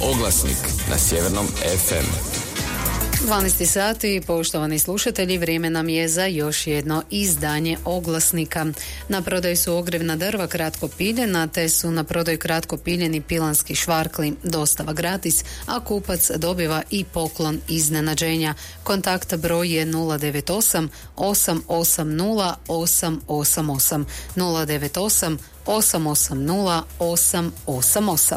Oglasnik na Sjevernom FM. 12 sati, poštovani slušatelji, vrijeme nam je za još jedno izdanje Oglasnika. Na prodaju su ogrjevna drva kratko piljena, te su na prodaju kratko piljeni pilanski švarkli, dostava gratis, a kupac dobiva i poklon iznenađenja. Kontakt broj je 098 880 888 098 880 888.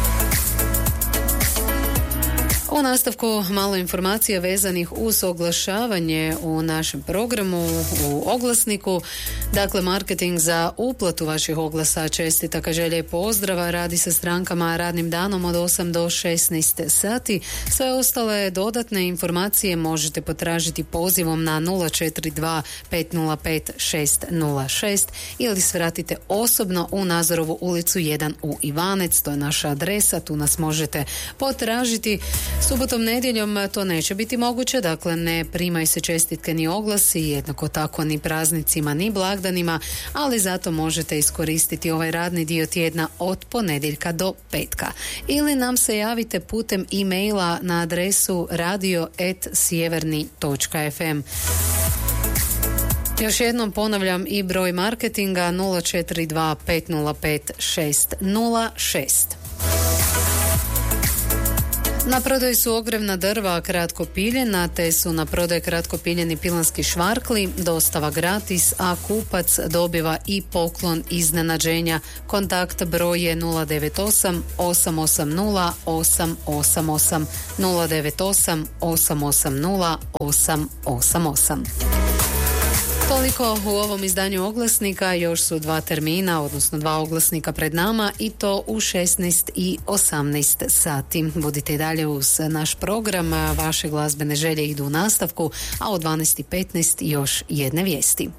U nastavku malo informacija vezanih uz oglašavanje u našem programu u Oglasniku. Dakle, marketing za uplatu vaših oglasa, čestitaka, želje i pozdrava radi sa strankama radnim danom od 8 do 16 sati. Sve ostale dodatne informacije možete potražiti pozivom na 042 505 606 ili svratite osobno u Nazorovu ulicu 1 u Ivanec. To je naša adresa, tu nas možete potražiti. Subotom, nedjeljom to neće biti moguće, dakle ne primaju se čestitke ni oglasi, jednako tako ni praznicima ni blagdanima, ali zato možete iskoristiti ovaj radni dio tjedna od ponedjeljka do petka. Ili nam se javite putem e-maila na adresu radio@sjeverni.fm. Još jednom ponavljam i broj marketinga 042 505 606. Na prodaju su ogrjevna drva kratko piljena, te su na prodaju kratko piljeni pilanski švarkli, dostava gratis, a kupac dobiva i poklon iznenađenja. Kontakt broj je 098 880 888 098 880 888. Toliko u ovom izdanju Oglasnika, još su 2 termina, odnosno 2 oglasnika pred nama i to u 16 i 18 sati. Budite i dalje uz naš program, vaše glazbene želje idu u nastavku, a u 12:15 još jedne vijesti.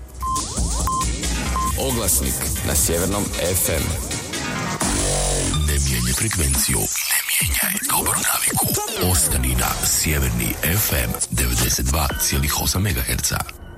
Oglasnik na Sjevernom FM. Ne mijenjaj frekvenciju, ne mijenjaj dobru naviku. Ostani na Sjeverni FM 92,8 MHz.